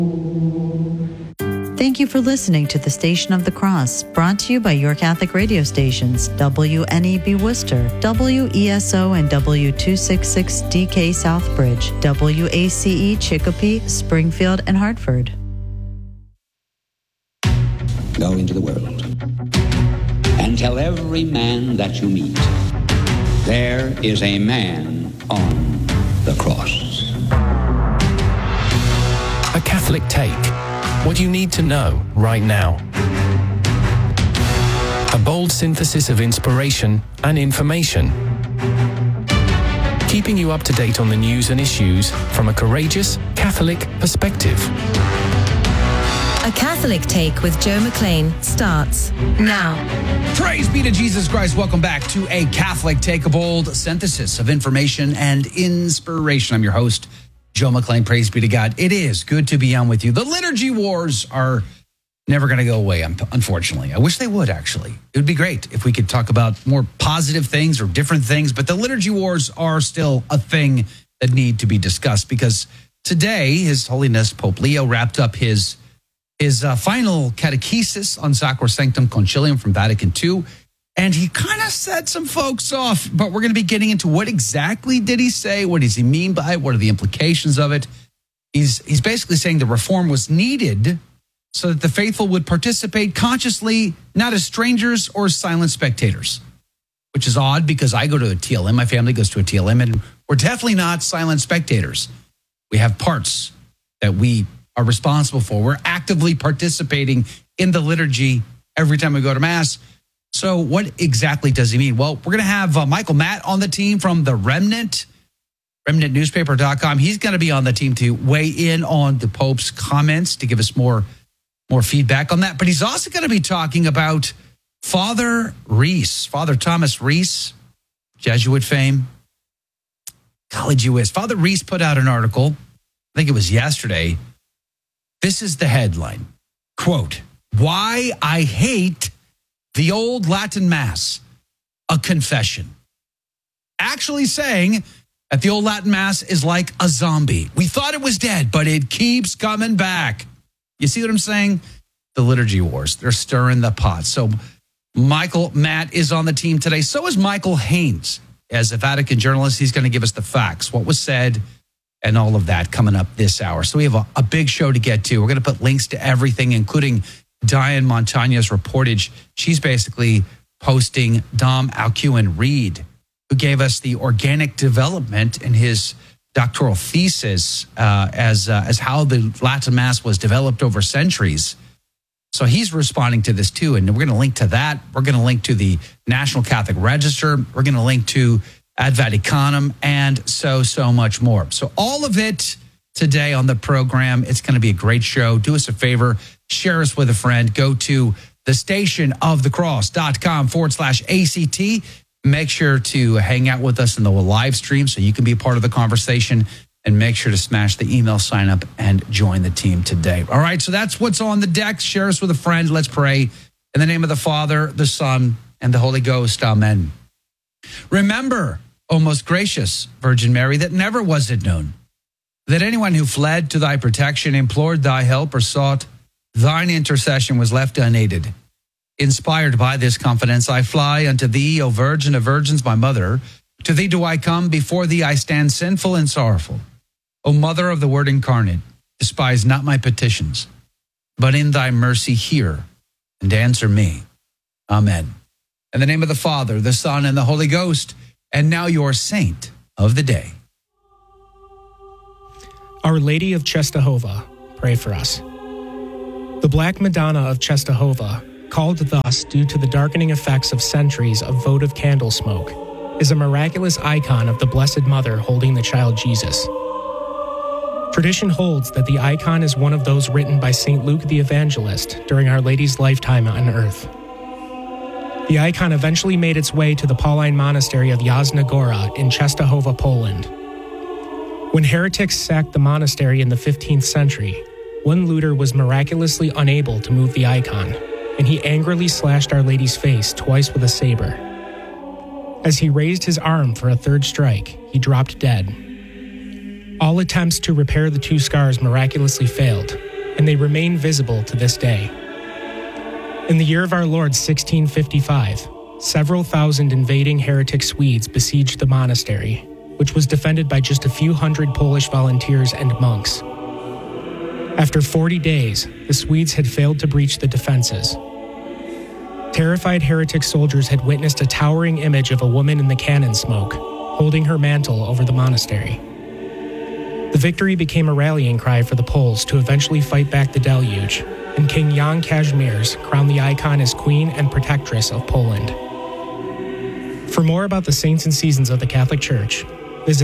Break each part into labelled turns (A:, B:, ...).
A: Thank you for listening to the Station of the Cross, brought to you by your Catholic radio stations, WNEB Worcester, WESO and W266DK Southbridge, WACE Chicopee, Springfield, and Hartford.
B: Go into the world and tell every man that you meet, there is a man on the cross.
C: A Catholic Take. What you need to know right now. A bold synthesis of inspiration and information. Keeping you up to date on the news and issues from a courageous Catholic perspective.
D: A Catholic Take with Joe McLean starts now.
E: Praise be to Jesus Christ. Welcome back to A Catholic Take, a bold synthesis of information and inspiration. I'm your host, Joe McLean. Praise be to God. It is good to be on with you. The liturgy wars are never going to go away, unfortunately. I wish they would, actually. It would be great if we could talk about more positive things or different things, but the liturgy wars are still a thing that need to be discussed, because today, His Holiness Pope Leo wrapped up his final catechesis on Sacrosanctum Concilium from Vatican II, and he kind of set some folks off, but we're going to be getting into what exactly did he say, what does he mean by it, what are the implications of it. He's basically saying the reform was needed so that the faithful would participate consciously, not as strangers or silent spectators, which is odd because I go to a TLM, my family goes to a TLM, and we're definitely not silent spectators. We have parts that we are responsible for. We're actively participating in the liturgy every time we go to Mass. So what exactly does he mean? Well, we're going to have Michael Matt on the team from the Remnant, remnantnewspaper.com. He's going to be on the team to weigh in on the Pope's comments, to give us more feedback on that. But he's also going to be talking about Father Reese, Father Thomas Reese, Jesuit fame, collegialist. Father Reese put out an article, I think it was yesterday. This is the headline, quote, "Why I Hate the Old Latin Mass, a Confession." Actually saying that the Old Latin Mass is like a zombie. We thought it was dead, but it keeps coming back. You see what I'm saying? The liturgy wars, they're stirring the pot. So Michael Matt is on the team today. So is Michael Haynes. As a Vatican journalist, he's going to give us the facts, what was said, and all of that coming up this hour. So we have a big show to get to. We're going to put links to everything, including Diane Montagna's reportage. She's basically posting Dom Alcuin Reed, who gave us the organic development in his doctoral thesis as how the Latin Mass was developed over centuries. So he's responding to this too, and we're going to link to that. We're going to link to the National Catholic Register. We're going to link to Ad Vaticanum, and so much more. So all of it today on the program. It's going to be a great show. Do us a favor, share us with a friend. Go to thestationofthecross.com/ACT. Make sure to hang out with us in the live stream so you can be a part of the conversation, and make sure to smash the email sign up and join the team today. All right, so that's what's on the deck. Share us with a friend. Let's pray. In the name of the Father, the Son, and the Holy Ghost. Amen. Remember, O most gracious Virgin Mary, that never was it known that anyone who fled to thy protection, implored thy help, or sought thine intercession was left unaided. Inspired by this confidence, I fly unto thee, O Virgin of Virgins, my mother. To thee do I come, before thee I stand sinful and sorrowful. O Mother of the Word incarnate, despise not my petitions, but in thy mercy hear and answer me. Amen. In the name of the Father, the Son, and the Holy Ghost, and now your saint of the day.
F: Our Lady of Czestochowa, pray for us. The Black Madonna of Czestochowa, called thus due to the darkening effects of centuries of votive candle smoke, is a miraculous icon of the Blessed Mother holding the child Jesus. Tradition holds that the icon is one of those written by St. Luke the Evangelist during Our Lady's lifetime on earth. The icon eventually made its way to the Pauline monastery of Jasna Góra in Czestochowa, Poland. When heretics sacked the monastery in the 15th century, one looter was miraculously unable to move the icon, and he angrily slashed Our Lady's face twice with a saber. As he raised his arm for a third strike, he dropped dead. All attempts to repair the two scars miraculously failed, and they remain visible to this day. In the year of our Lord 1655, several thousand invading heretic Swedes besieged the monastery, which was defended by just a few hundred Polish volunteers and monks. After 40 days, the Swedes had failed to breach the defenses. Terrified heretic soldiers had witnessed a towering image of a woman in the cannon smoke, holding her mantle over the monastery. The victory became a rallying cry for the Poles to eventually fight back the deluge, and King Jan Kazimierz crowned the icon as Queen and Protectress of Poland. For more about the saints and seasons of the Catholic Church, visit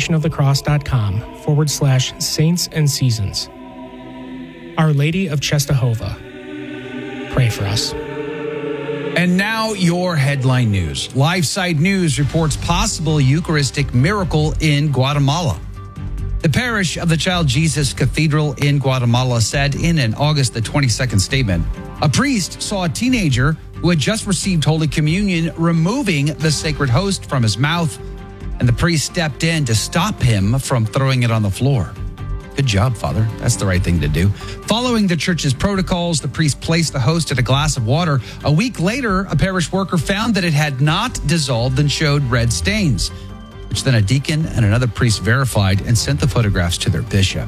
F: thestationofthecross.com/saints and seasons. Our Lady of Czestochowa, pray for us.
E: And now your headline news. LifeSite News reports possible Eucharistic miracle in Guatemala. The parish of the Child Jesus Cathedral in Guatemala said in an August the 22nd statement, a priest saw a teenager who had just received Holy Communion removing the sacred host from his mouth, and the priest stepped in to stop him from throwing it on the floor. Good job, Father. That's the right thing to do. Following the church's protocols, the priest placed the host in a glass of water. A week later, a parish worker found that it had not dissolved and showed red stains, which then a deacon and another priest verified and sent the photographs to their bishop.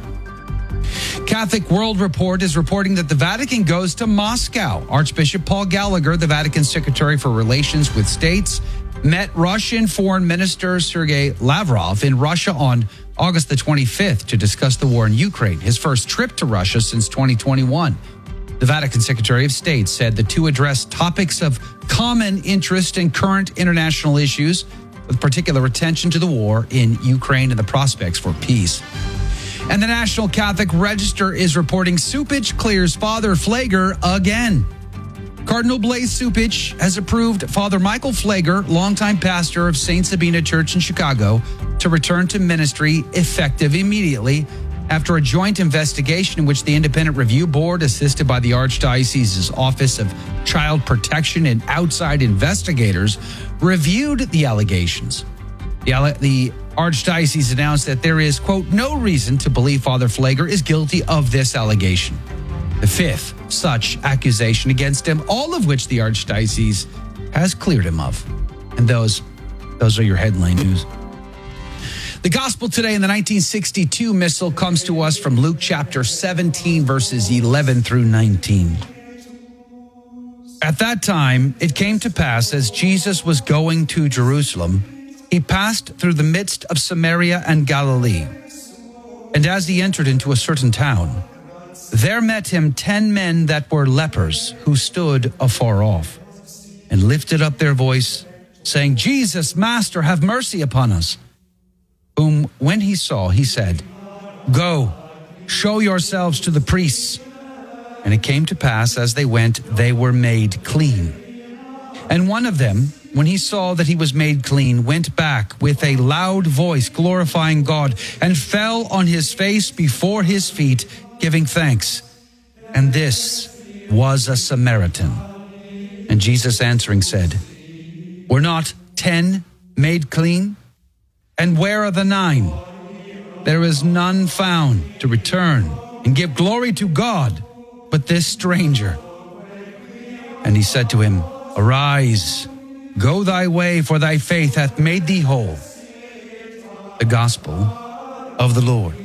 E: Catholic World Report is reporting that the Vatican goes to Moscow. Archbishop Paul Gallagher, the Vatican Secretary for Relations with States, met Russian Foreign Minister Sergei Lavrov in Russia on August the 25th to discuss the war in Ukraine, his first trip to Russia since 2021. The Vatican Secretary of State said the two addressed topics of common interest in current international issues, with particular attention to the war in Ukraine and the prospects for peace. And the National Catholic Register is reporting Cupich clears Father Pfleger again. Cardinal Blaise Cupich has approved Father Michael Pfleger, longtime pastor of St. Sabina Church in Chicago, to return to ministry effective immediately after a joint investigation in which the Independent Review Board, assisted by the Archdiocese's Office of Child Protection and outside investigators, reviewed the allegations. The Archdiocese announced that there is, quote, no reason to believe Father Pfleger is guilty of this allegation. The fifth such accusation against him, all of which the Archdiocese has cleared him of. And those are your headline news. The Gospel today in the 1962 Missal comes to us from Luke chapter 17, verses 11 through 19. At that time, it came to pass, as Jesus was going to Jerusalem, he passed through the midst of Samaria and Galilee. And as he entered into a certain town, there met him 10 men that were lepers, who stood afar off, and lifted up their voice, saying, Jesus, Master, have mercy upon us. Whom, when he saw, he said, Go, show yourselves to the priests. And it came to pass, as they went, they were made clean. And one of them, when he saw that he was made clean, went back with a loud voice, glorifying God, and fell on his face before his feet, giving thanks. And this was a Samaritan. And Jesus answering said, Were not 10 made clean? And where are the 9? There is none found to return and give glory to God, but this stranger. And he said to him, Arise, go thy way, for thy faith hath made thee whole. The Gospel of the Lord.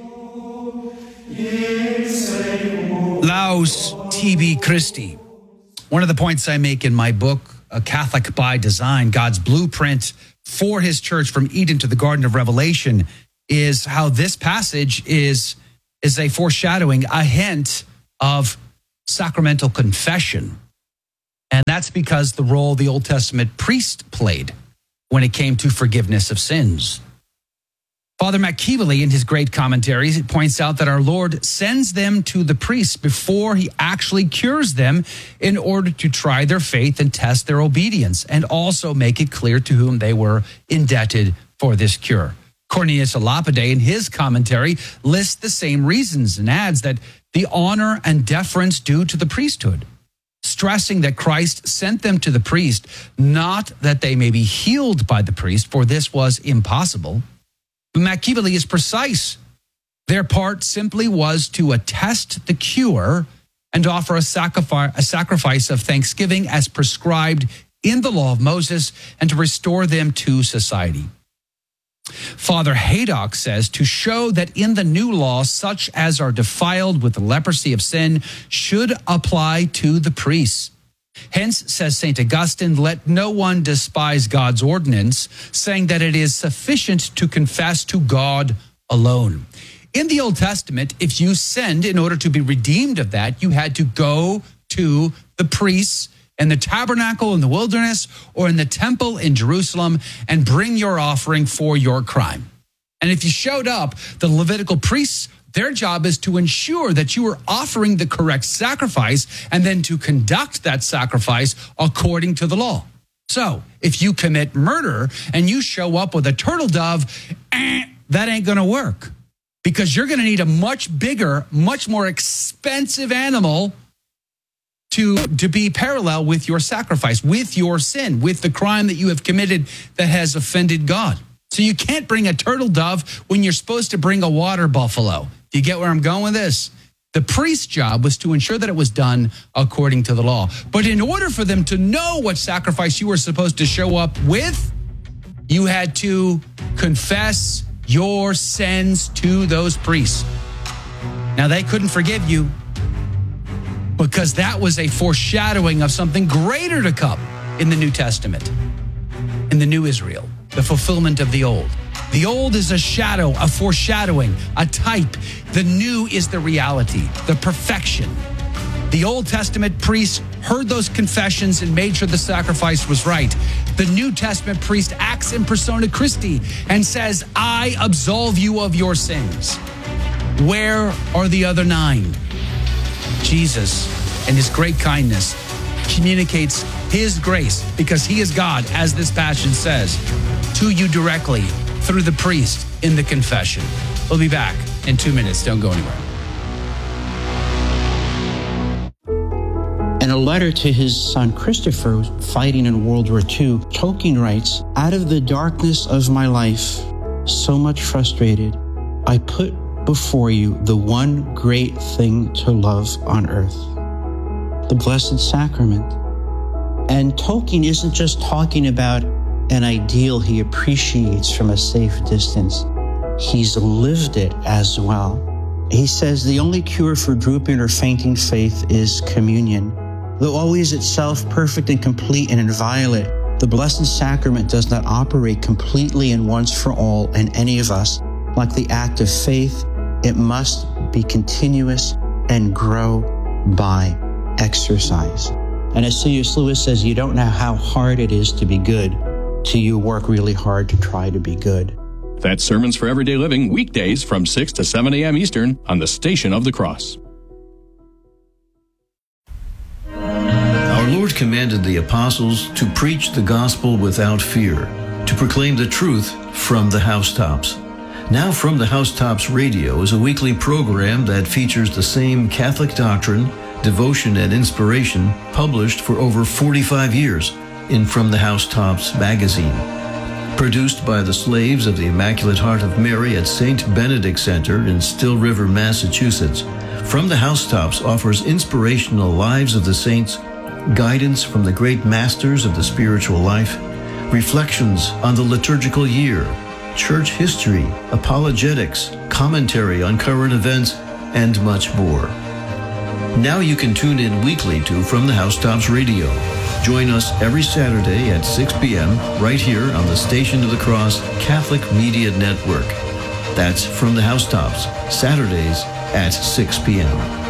E: Laus tibi Christi. One of the points I make in my book, A Catholic by Design, God's blueprint for his church from Eden to the Garden of Revelation, is how this passage is a foreshadowing, a hint of sacramental confession. And that's because the role the Old Testament priest played when it came to forgiveness of sins. Father McKeeveley, in his great commentaries, points out that our Lord sends them to the priests before he actually cures them in order to try their faith and test their obedience, and also make it clear to whom they were indebted for this cure. Cornelius a Lapide, in his commentary, lists the same reasons and adds that the honor and deference due to the priesthood, stressing that Christ sent them to the priest, not that they may be healed by the priest, for this was impossible. But McKeeveley is precise Their part simply was to attest the cure and offer a sacrifice of thanksgiving as prescribed in the law of Moses, and to restore them to society. Father Haydock says, to show that in the new law, such as are defiled with the leprosy of sin should apply to the priests. Hence, says St. Augustine, let no one despise God's ordinance, saying that it is sufficient to confess to God alone. In the Old Testament, if you sinned, in order to be redeemed of that, you had to go to the priests in the tabernacle in the wilderness or in the temple in Jerusalem and bring your offering for your crime. And if you showed up, the Levitical priests, their job is to ensure that you were offering the correct sacrifice and then to conduct that sacrifice according to the law. So if you commit murder and you show up with a turtle dove, that ain't going to work, because you're going to need a much bigger, much more expensive animal to be parallel with your sacrifice, with your sin, with the crime that you have committed that has offended God. So you can't bring a turtle dove when you're supposed to bring a water buffalo. Do you get where I'm going with this? The priest's job was to ensure that it was done according to the law. But in order for them to know what sacrifice you were supposed to show up with, you had to confess your sins to those priests. Now, they couldn't forgive you, because that was a foreshadowing of something greater to come in the New Testament, in the new Israel, the fulfillment of the old. The old is a shadow, a foreshadowing, a type. The new is the reality, the perfection. The Old Testament priests heard those confessions and made sure the sacrifice was right. The New Testament priest acts in persona Christi and says, I absolve you of your sins. Where are the other 9? Jesus, in his great kindness, communicates his grace, because he is God, as this passage says, to you directly through the priest in the confession. We'll be back in 2 minutes. Don't go anywhere.
G: In a letter to his son Christopher, fighting in World War II, Tolkien writes, out of the darkness of my life, so much frustrated, I put before you the one great thing to love on earth, the Blessed Sacrament. And Tolkien isn't just talking about an ideal he appreciates from a safe distance. He's lived it as well. He says the only cure for drooping or fainting faith is communion. Though always itself perfect and complete and inviolate, the Blessed Sacrament does not operate completely and once for all in any of us. Like the act of faith, it must be continuous and grow by exercise. And as C.S. Lewis says, you don't know how hard it is to be good till you work really hard to try to be good.
H: That's Sermons for Everyday Living, weekdays from 6 to 7 a.m. Eastern on the Station of the Cross.
I: Our Lord commanded the apostles to preach the gospel without fear, to proclaim the truth from the housetops. Now From the Housetops Radio is a weekly program that features the same Catholic doctrine, devotion, and inspiration published for over 45 years in From the Housetops magazine. Produced by the slaves of the Immaculate Heart of Mary at St. Benedict Center in Still River, Massachusetts, From the Housetops offers inspirational lives of the saints, guidance from the great masters of the spiritual life, reflections on the liturgical year, church history, apologetics, commentary on current events, and much more. Now you can tune in weekly to From the Housetops Radio. Join us every Saturday at 6 p.m. right here on the Station of the Cross Catholic Media Network. That's From the Housetops, Saturdays at 6 p.m.